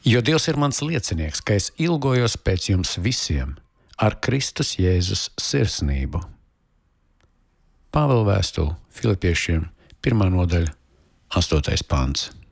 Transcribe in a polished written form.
Jo Dievs ir mans liecinieks, ka es ilgojos pēc jums visiem ar Kristus Jēzus sirsnību. Pāvela vēstule Filipiešiem, 1. nodaļa, 8. pants.